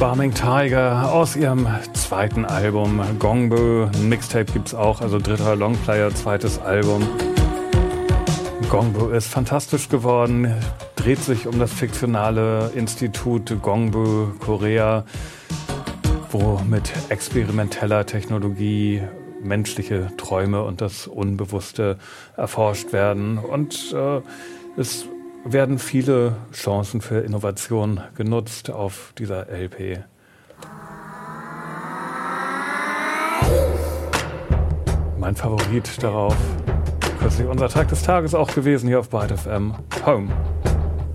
Barming Tiger aus ihrem zweiten Album Gongbu. Ein Mixtape gibt's auch, also dritter Longplayer, zweites Album. Gongbu ist fantastisch geworden, dreht sich um das fiktionale Institut Gongbu, Korea, wo mit experimenteller Technologie menschliche Träume und das Unbewusste erforscht werden. Und es werden viele Chancen für Innovation genutzt auf dieser LP. Mein Favorit darauf, kürzlich unser Tag des Tages auch gewesen hier auf Byte FM, Home.